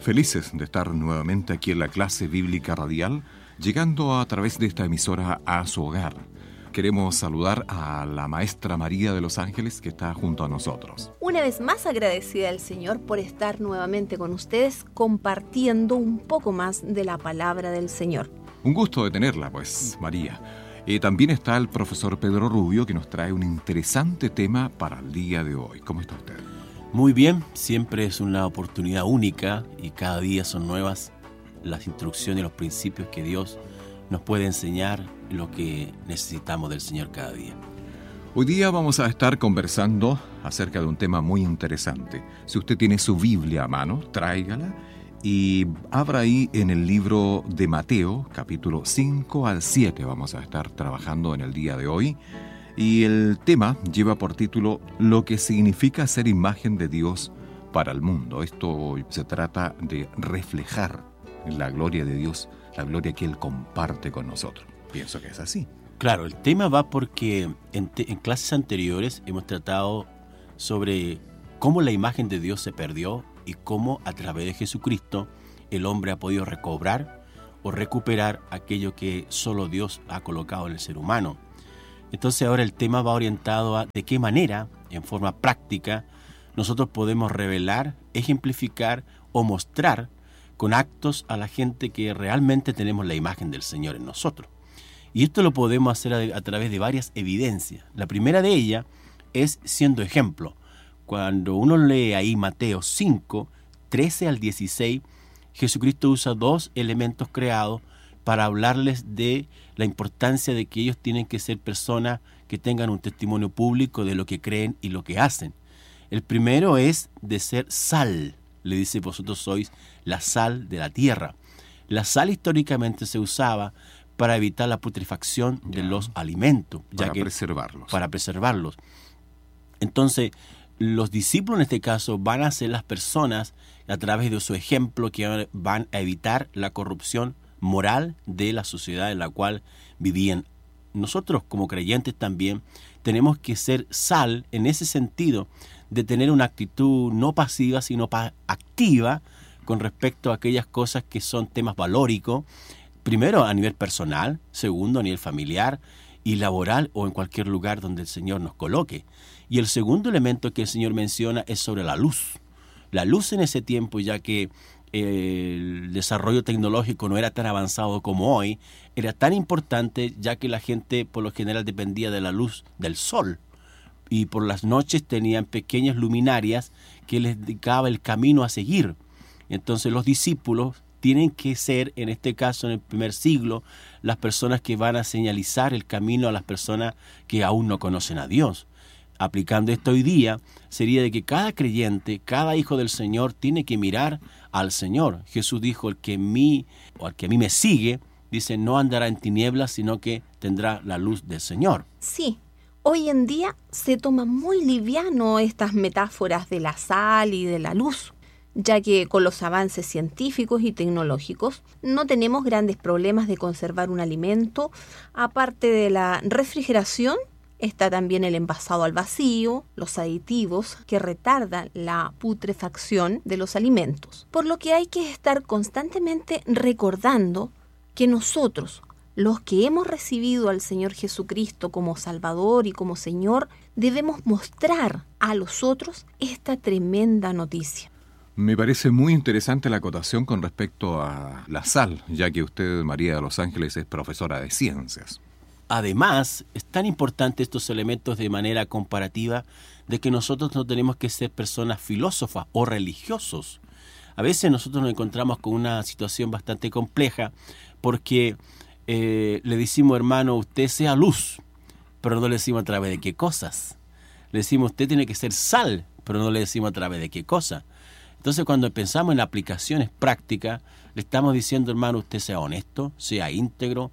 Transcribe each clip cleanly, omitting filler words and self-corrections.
Felices de estar nuevamente aquí en la clase bíblica radial, llegando a través de esta emisora a su hogar. Queremos saludar a la maestra María de los Ángeles que está junto a nosotros. Una vez más agradecida al Señor por estar nuevamente con ustedes compartiendo un poco más de la palabra del Señor. Un gusto de tenerla, pues, María. También está el profesor Pedro Rubio que nos trae un interesante tema para el día de hoy. ¿Cómo está usted? Muy bien, siempre es una oportunidad única y cada día son nuevas las instrucciones y los principios que Dios nos puede enseñar, lo que necesitamos del Señor cada día. Hoy día vamos a estar conversando acerca de un tema muy interesante. Si usted tiene su Biblia a mano, tráigala y abra ahí en el libro de Mateo, capítulo 5 al 7. Vamos a estar trabajando en el día de hoy. Y el tema lleva por título Lo que significa ser imagen de Dios para el mundo. Esto se trata de reflejar la gloria de Dios, la gloria que Él comparte con nosotros. Pienso que es así. Claro, el tema va porque en clases anteriores hemos tratado sobre cómo la imagen de Dios se perdió y cómo a través de Jesucristo el hombre ha podido recobrar o recuperar aquello que solo Dios ha colocado en el ser humano. Entonces ahora el tema va orientado a de qué manera, en forma práctica, nosotros podemos revelar, ejemplificar o mostrar con actos a la gente que realmente tenemos la imagen del Señor en nosotros. Y esto lo podemos hacer a través de varias evidencias. La primera de ellas es siendo ejemplo. Cuando uno lee ahí Mateo 5, 13 al 16, Jesucristo usa dos elementos creados para hablarles de la importancia de que ellos tienen que ser personas que tengan un testimonio público de lo que creen y lo que hacen. El primero es de ser sal. Le dice, vosotros sois la sal de la tierra. La sal históricamente se usaba para evitar la putrefacción de los alimentos. Para preservarlos. Para preservarlos. Entonces, los discípulos en este caso van a ser las personas a través de su ejemplo que van a evitar la corrupción moral de la sociedad en la cual vivían. Nosotros como creyentes también tenemos que ser sal en ese sentido de tener una actitud no pasiva sino activa con respecto a aquellas cosas que son temas valóricos, primero a nivel personal, segundo a nivel familiar y laboral o en cualquier lugar donde el Señor nos coloque. Y el segundo elemento que el Señor menciona es sobre la luz. La luz en ese tiempo, ya que el desarrollo tecnológico no era tan avanzado como hoy, era tan importante ya que la gente por lo general dependía de la luz del sol y por las noches tenían pequeñas luminarias que les indicaba el camino a seguir. Entonces los discípulos tienen que ser, en este caso en el primer siglo, las personas que van a señalizar el camino a las personas que aún no conocen a Dios. Aplicando esto hoy día, sería de que cada creyente, cada hijo del Señor tiene que mirar al Señor. Jesús dijo, al que a mí me sigue, dice, no andará en tinieblas, sino que tendrá la luz del Señor. Sí, hoy en día se toma muy liviano estas metáforas de la sal y de la luz, ya que con los avances científicos y tecnológicos no tenemos grandes problemas de conservar un alimento. Aparte de la refrigeración, está también el envasado al vacío, los aditivos que retardan la putrefacción de los alimentos. Por lo que hay que estar constantemente recordando que nosotros, los que hemos recibido al Señor Jesucristo como Salvador y como Señor, debemos mostrar a los otros esta tremenda noticia. Me parece muy interesante la acotación con respecto a la sal, ya que usted, María de los Ángeles, es profesora de ciencias. Además, es tan importante estos elementos de manera comparativa de que nosotros no tenemos que ser personas filósofas o religiosos. A veces nosotros nos encontramos con una situación bastante compleja porque le decimos, hermano, usted sea luz, pero no le decimos a través de qué cosas. Le decimos, usted tiene que ser sal, pero no le decimos a través de qué cosa. Entonces, cuando pensamos en aplicaciones prácticas, le estamos diciendo, hermano, usted sea honesto, sea íntegro,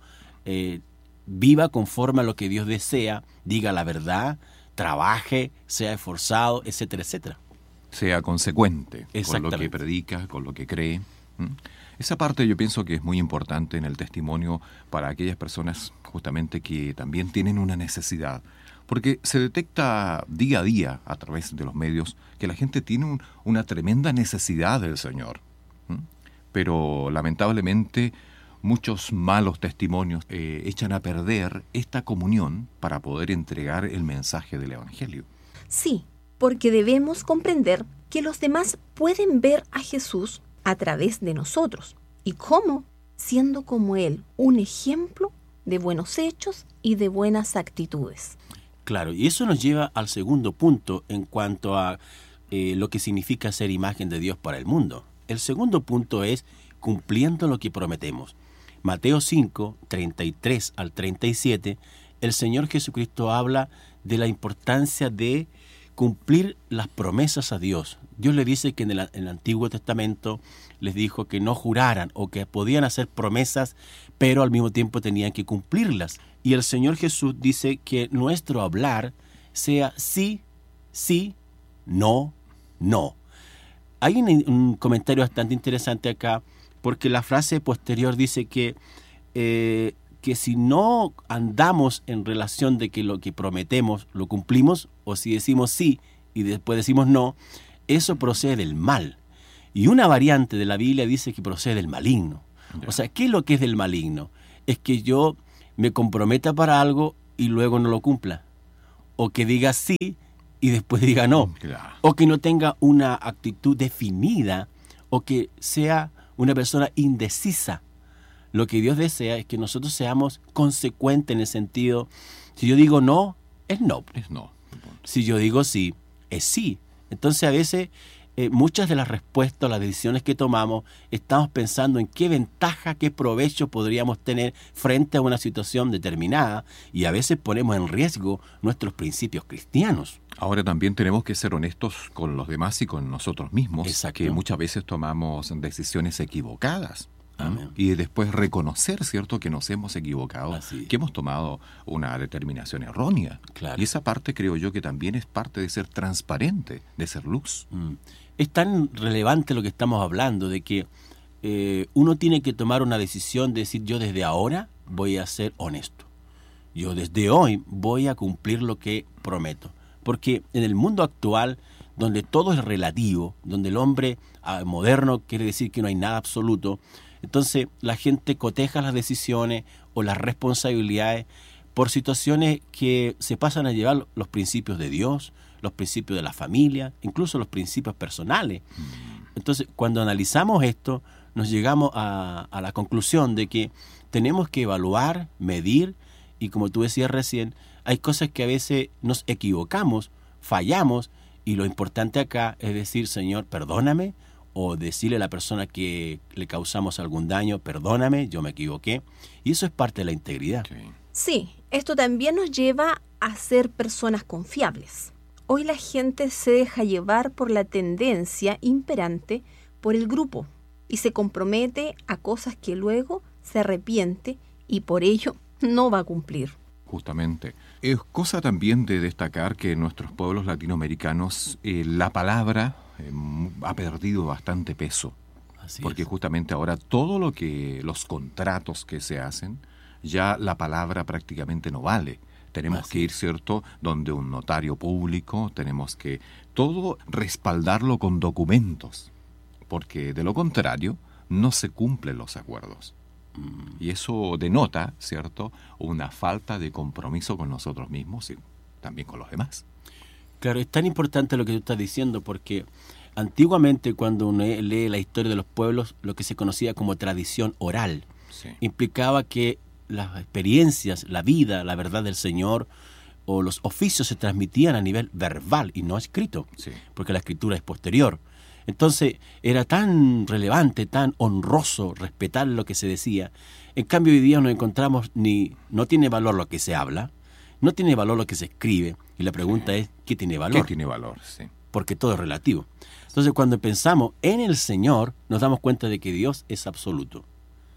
viva conforme a lo que Dios desea, diga la verdad, trabaje, sea esforzado, etcétera, etcétera. Sea consecuente con lo que predica, con lo que cree. Esa parte yo pienso que es muy importante en el testimonio para aquellas personas justamente que también tienen una necesidad. Porque se detecta día a día a través de los medios que la gente tiene una tremenda necesidad del Señor. pero lamentablemente muchos malos testimonios echan a perder esta comunión para poder entregar el mensaje del Evangelio. Sí, porque debemos comprender que los demás pueden ver a Jesús a través de nosotros. ¿Y cómo? Siendo como Él un ejemplo de buenos hechos y de buenas actitudes. Claro, y eso nos lleva al segundo punto en cuanto a lo que significa ser imagen de Dios para el mundo. El segundo punto es cumpliendo lo que prometemos. Mateo 5, 33 al 37, el Señor Jesucristo habla de la importancia de cumplir las promesas a Dios. Dios le dice que en el Antiguo Testamento les dijo que no juraran o que podían hacer promesas, pero al mismo tiempo tenían que cumplirlas. Y el Señor Jesús dice que nuestro hablar sea sí, sí, no, no. Hay un comentario bastante interesante acá, porque la frase posterior dice que si no andamos en relación de que lo que prometemos lo cumplimos, o si decimos sí y después decimos no, eso procede del mal. Y una variante de la Biblia dice que procede del maligno. O sea, ¿qué es lo que es del maligno? Es que yo me comprometa para algo y luego no lo cumpla. O que diga sí y después diga no. Claro. O que no tenga una actitud definida, o que sea una persona indecisa. Lo que Dios desea es que nosotros seamos consecuentes en el sentido, si yo digo no, es no. Es no. Si yo digo sí, es sí. Entonces a veces muchas de las respuestas a las decisiones que tomamos estamos pensando en qué ventaja, qué provecho podríamos tener frente a una situación determinada, y a veces ponemos en riesgo nuestros principios cristianos. Ahora también tenemos que ser honestos con los demás y con nosotros mismos. Exacto. Que muchas veces tomamos decisiones equivocadas. Amén. Y después reconocer, ¿cierto?, que nos hemos equivocado, Así. que hemos tomado una determinación errónea. Claro. Y esa parte creo yo que también es parte de ser transparente, de ser luz. Es tan relevante lo que estamos hablando, de que uno tiene que tomar una decisión de decir, yo desde ahora voy a ser honesto. Yo desde hoy voy a cumplir lo que prometo. Porque en el mundo actual, donde todo es relativo, donde el hombre moderno quiere decir que no hay nada absoluto, entonces la gente coteja las decisiones o las responsabilidades por situaciones que se pasan a llevar los principios de Dios, los principios de la familia, incluso los principios personales. Entonces, cuando analizamos esto, nos llegamos a la conclusión de que tenemos que evaluar, medir, y como tú decías recién, hay cosas que a veces nos equivocamos, fallamos, y lo importante acá es decir, Señor, perdóname, o decirle a la persona que le causamos algún daño, perdóname, yo me equivoqué. Y eso es parte de la integridad. Sí. Sí, esto también nos lleva a ser personas confiables. Hoy la gente se deja llevar por la tendencia imperante por el grupo y se compromete a cosas que luego se arrepiente y por ello no va a cumplir. Justamente. Es cosa también de destacar que en nuestros pueblos latinoamericanos la palabra ha perdido bastante peso. Así Porque es. justamente ahora todo lo que los contratos que se hacen, ya la palabra prácticamente no vale. Tenemos Así que ir, ¿cierto?, donde un notario público, tenemos que todo respaldarlo con documentos, porque de lo contrario no se cumplen los acuerdos. Y eso denota, ¿cierto?, una falta de compromiso con nosotros mismos y también con los demás. Claro, es tan importante lo que tú estás diciendo, porque antiguamente cuando uno lee la historia de los pueblos, lo que se conocía como tradición oral, Sí. implicaba que las experiencias, la vida, la verdad del Señor o los oficios se transmitían a nivel verbal y no escrito, Sí. porque la escritura es posterior. Entonces era tan relevante, tan honroso respetar lo que se decía. En cambio hoy día nos encontramos no tiene valor lo que se habla, no tiene valor lo que se escribe, y la pregunta es, ¿qué tiene valor? ¿Qué tiene valor? Sí. Porque todo es relativo. Entonces cuando pensamos en el Señor, nos damos cuenta de que Dios es absoluto.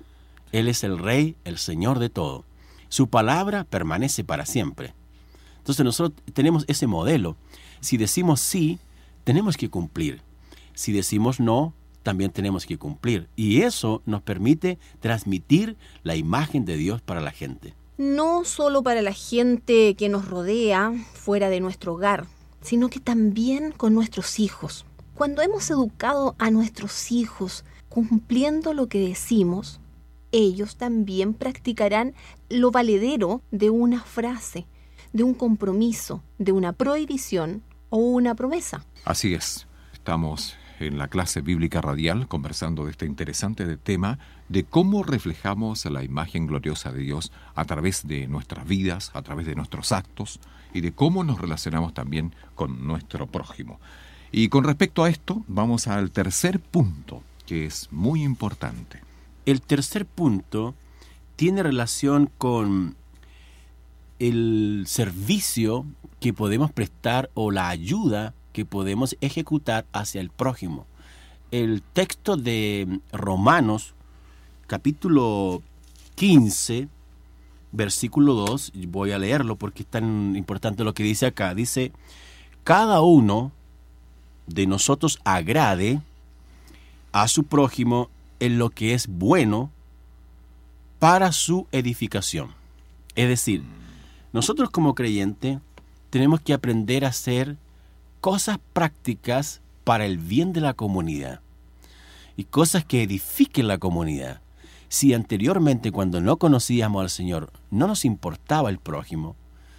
Él es el Rey, el Señor de todo. Su palabra permanece para siempre. Entonces nosotros tenemos ese modelo. Si decimos sí, tenemos que cumplir. Si decimos no, también tenemos que cumplir. Y eso nos permite transmitir la imagen de Dios para la gente. No solo para la gente que nos rodea fuera de nuestro hogar, sino que también con nuestros hijos. Cuando hemos educado a nuestros hijos cumpliendo lo que decimos, ellos también practicarán lo valedero de una frase, de un compromiso, de una prohibición o una promesa. Así es, estamos en la clase bíblica radial conversando de este interesante tema de cómo reflejamos la imagen gloriosa de Dios a través de nuestras vidas, a través de nuestros actos y de cómo nos relacionamos también con nuestro prójimo. Y con respecto a esto, vamos al tercer punto, que es muy importante. El tercer punto tiene relación con el servicio que podemos prestar o la ayuda que podemos ejecutar hacia el prójimo. El texto de Romanos, capítulo 15, versículo 2, voy a leerlo porque es tan importante lo que dice acá. Dice, cada uno de nosotros agrade a su prójimo en lo que es bueno para su edificación. Es decir, nosotros como creyentes tenemos que aprender a hacer cosas prácticas para el bien de la comunidad y cosas que edifiquen la comunidad. Si anteriormente, cuando no conocíamos al Señor, no nos importaba el prójimo,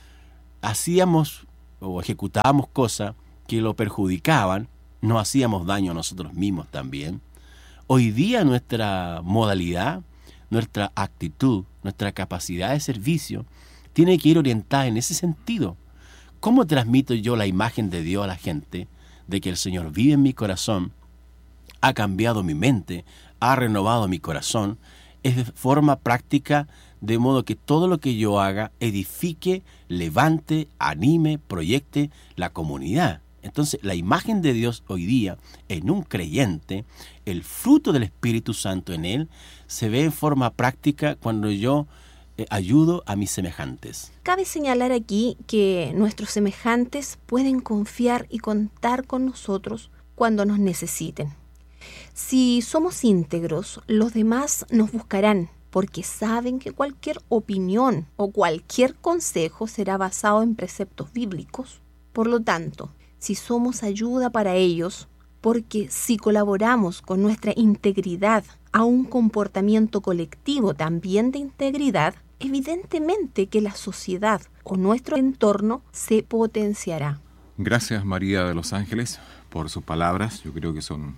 hacíamos o ejecutábamos cosas que lo perjudicaban, nos hacíamos daño a nosotros mismos también. Hoy día nuestra modalidad, nuestra actitud, nuestra capacidad de servicio tiene que ir orientada en ese sentido. ¿Cómo transmito yo la imagen de Dios a la gente, de que el Señor vive en mi corazón, ha cambiado mi mente, ha renovado mi corazón? Es de forma práctica, de modo que todo lo que yo haga edifique, levante, anime, proyecte la comunidad. Entonces, la imagen de Dios hoy día en un creyente, el fruto del Espíritu Santo en él, se ve en forma práctica cuando yo ayudo a mis semejantes. Cabe señalar aquí que nuestros semejantes pueden confiar y contar con nosotros cuando nos necesiten. Si somos íntegros, los demás nos buscarán porque saben que cualquier opinión o cualquier consejo será basado en preceptos bíblicos. Por lo tanto, si somos ayuda para ellos, porque si colaboramos con nuestra integridad a un comportamiento colectivo también de integridad, evidentemente que la sociedad o nuestro entorno se potenciará. Gracias, María de los Ángeles, por sus palabras. Yo creo que son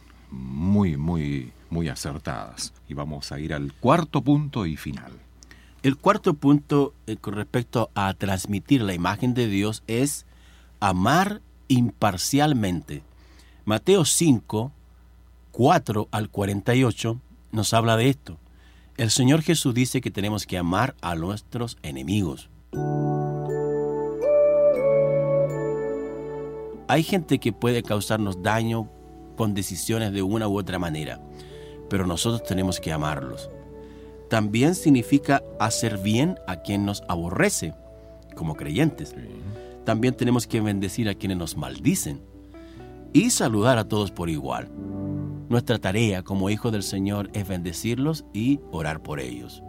muy acertadas. Y vamos a ir al cuarto punto y final. El cuarto punto con respecto a transmitir la imagen de Dios es amar imparcialmente. Mateo 5, 4 al 48 nos habla de esto. El Señor Jesús dice que tenemos que amar a nuestros enemigos. Hay gente que puede causarnos daño con decisiones de una u otra manera, pero nosotros tenemos que amarlos. También significa hacer bien a quien nos aborrece, como creyentes. También tenemos que bendecir a quienes nos maldicen y saludar a todos por igual. Nuestra tarea como hijos del Señor es bendecirlos y orar por ellos.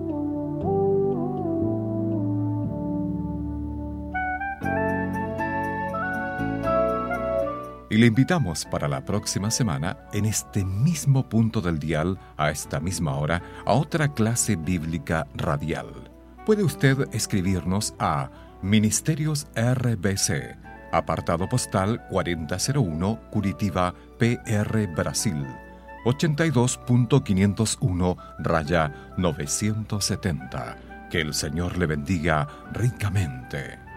Y le invitamos para la próxima semana, en este mismo punto del dial, a esta misma hora, a otra clase bíblica radial. Puede usted escribirnos a Ministerios RBC, apartado postal 4001, Curitiba, PR, Brasil, 82.501-970. Que el Señor le bendiga ricamente.